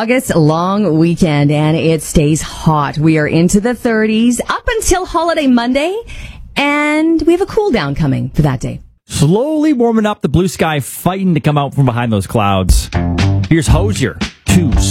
August long weekend, and it stays hot. We are into the 30s up until holiday Monday, and we have a cool down coming for that day. Slowly warming up, the blue sky fighting to come out from behind those clouds. Here's Hozier, 2